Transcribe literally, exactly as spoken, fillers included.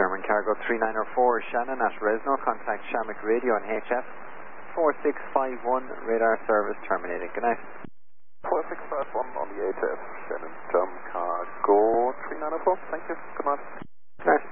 German Cargo three nine zero four, Shannon at Resno, contact Shamrock Radio on H F four six five one, radar service terminated. Good night. four six five one on the H F, Shannon, German Cargo three nine zero four, thank you, good night.